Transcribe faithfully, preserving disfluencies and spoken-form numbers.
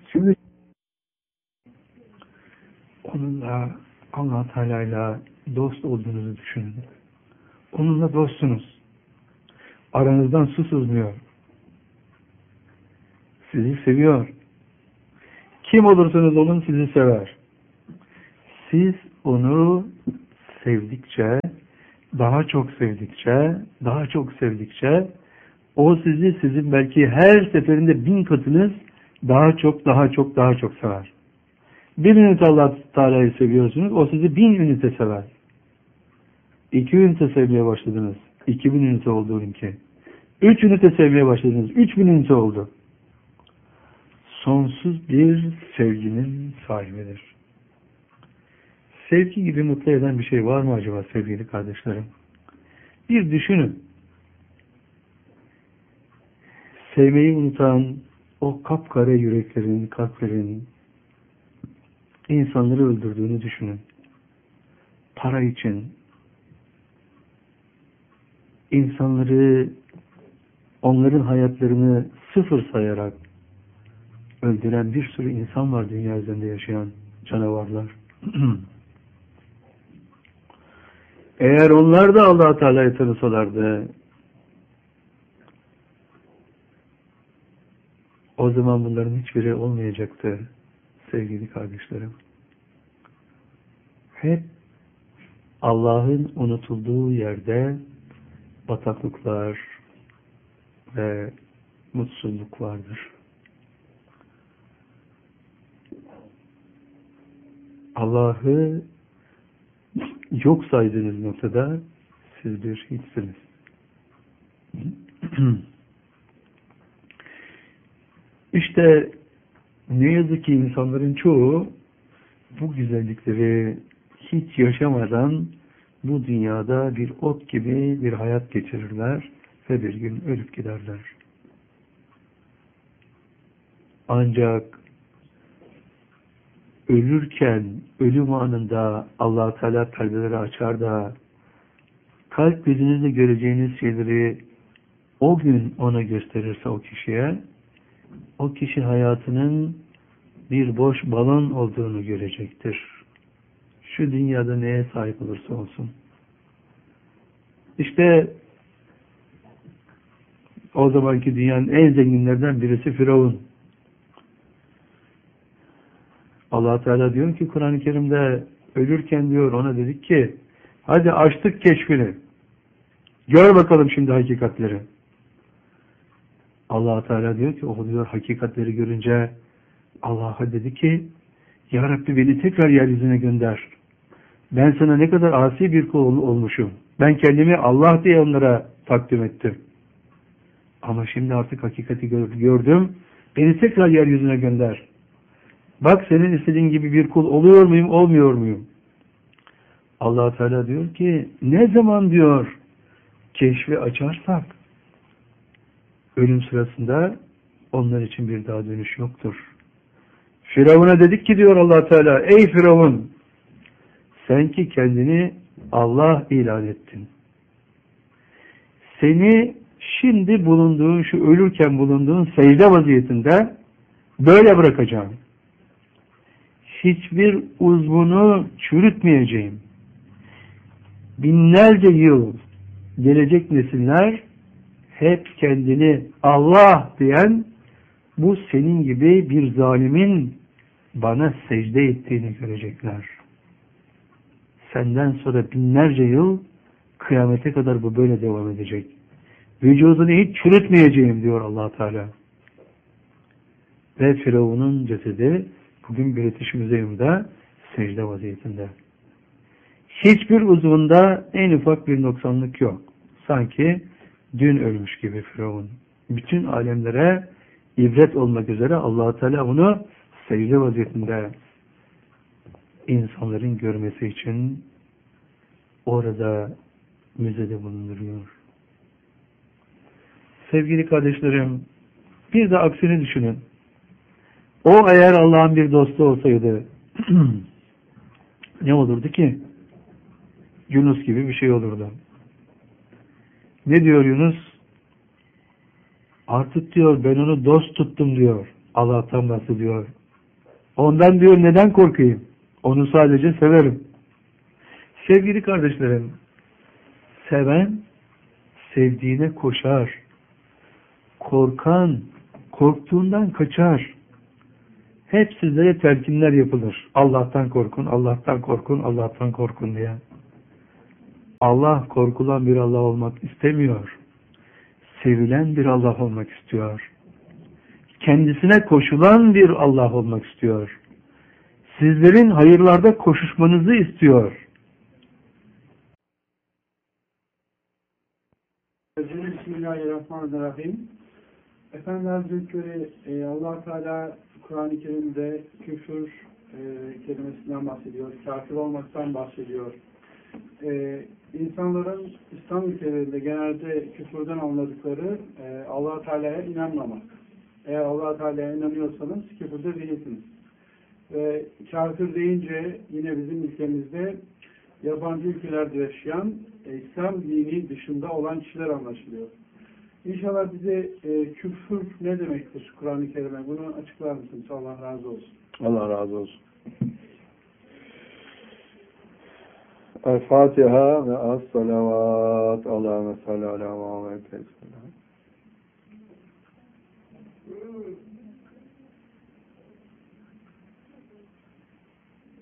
Şimdi onunla, Allah Teala'yla dost olduğunuzu düşünün. Onunla dostsunuz. Aranızdan su sızmıyor. Sizi seviyor. Kim olursanız olun sizi sever. Siz onu sevdikçe, daha çok sevdikçe, daha çok sevdikçe o sizi sizin belki her seferinde bin katınız daha çok, daha çok, daha çok sever. Bir ünite Allah Teala'yı seviyorsunuz, o sizi bin ünite sever. İki ünite sevmeye başladınız, iki bin ünite oldu onunki. Üç ünite sevmeye başladınız, üç bin ünite oldu. Sonsuz bir sevginin sahibidir. Sevgi gibi mutlu eden bir şey var mı acaba sevgili kardeşlerim? Bir düşünün. Sevmeyi unutan o kapkara yüreklerin, kalplerin insanları öldürdüğünü düşünün. Para için insanları, onların hayatlarını sıfır sayarak öldüren bir sürü insan var dünya üzerinde yaşayan canavarlar. Eğer onlar da Allah-u Teala'yı tanısalardı, o zaman bunların hiçbiri olmayacaktı sevgili kardeşlerim. Hep Allah'ın unutulduğu yerde bataklıklar ve mutsuzluk vardır. Allah'ı yok saydığınız noktada siz bir hiçsiniz. İşte ne yazık ki insanların çoğu bu güzellikleri hiç yaşamadan bu dünyada bir ot gibi bir hayat geçirirler ve bir gün ölüp giderler. Ancak ölürken, ölüm anında Allah-u Teala perdeleri açar da kalp gözünüzle göreceğiniz şeyleri o gün ona gösterirse o kişiye, o kişi hayatının bir boş balon olduğunu görecektir. Şu dünyada neye sahip olursa olsun. İşte o zamanki dünyanın en zenginlerden birisi Firavun. Allah Teala diyor ki Kur'an-ı Kerim'de ölürken diyor ona dedik ki hadi açtık keşfini. Gör bakalım şimdi hakikatleri. Allah Teala diyor ki o diyor hakikatleri görünce Allah'a dedi ki Ya Rabbi beni tekrar yeryüzüne gönder. Ben sana ne kadar asi bir kul olmuşum. Ben kendimi Allah diye onlara takdim ettim. Ama şimdi artık hakikati gördüm. Beni tekrar yeryüzüne gönder. Bak senin istediğin gibi bir kul oluyor muyum, olmuyor muyum? Allah Teala diyor ki ne zaman diyor keşfi açarsak ölüm sırasında onlar için bir daha dönüş yoktur. Firavun'a dedik ki diyor Allah Teala ey Firavun sen ki kendini Allah ilan ettin. Seni şimdi bulunduğun şu ölürken bulunduğun secde vaziyetinde böyle bırakacağım. Hiçbir uzvunu çürütmeyeceğim. Binlerce yıl gelecek nesiller hep kendini Allah diyen bu senin gibi bir zalimin bana secde ettiğini görecekler. Senden sonra binlerce yıl kıyamete kadar bu böyle devam edecek. Vücudunu hiç çürütmeyeceğim diyor Allah Teala. Ve Firavun'un cesedi bugün British Museum'da secde vaziyetinde. Hiçbir uzvunda en ufak bir noksanlık yok. Sanki dün ölmüş gibi Firavun. Bütün alemlere ibret olmak üzere Allah Teala onu secde vaziyetinde insanların görmesi için orada müzede bulunduruyor. Sevgili kardeşlerim, bir de aksini düşünün. O eğer Allah'ın bir dostu olsaydı ne olurdu ki? Yunus gibi bir şey olurdu. Ne diyor Yunus? Artık diyor ben onu dost tuttum diyor. Allah'tan bahsediyor. Ondan diyor neden korkayım? Onu sadece severim. Sevgili kardeşlerim, seven sevdiğine koşar. Korkan korktuğundan kaçar. Hep sizlere telkinler yapılır. Allah'tan korkun, Allah'tan korkun, Allah'tan korkun diye. Allah korkulan bir Allah olmak istemiyor. Sevilen bir Allah olmak istiyor. Kendisine koşulan bir Allah olmak istiyor. Sizlerin hayırlarda koşuşmanızı istiyor. Bismillahirrahmanirrahim. Efendi Hazretleri e, Allah Teala Kur'an-ı Kerim'de küfür e, kelimesinden bahsediyor, kafir olmaktan bahsediyor. E, insanların İslam ülkelerinde genelde küfürden anladıkları e, Allah Teala'ya inanmamak. Eğer Allah Teala'ya inanıyorsanız küfürde değilsiniz. Ve kafir deyince yine bizim ülkemizde yabancı ülkelerde yaşayan e, İslam dini dışında olan kişiler anlaşılıyor. İnşallah bize e, küfür ne demektir Kur'an-ı Kerim'e? Bunu açıklar mısınız? Allah razı olsun. Allah razı olsun. El-Fatiha ve as-salavat. Allahümme salli ala Muhammed.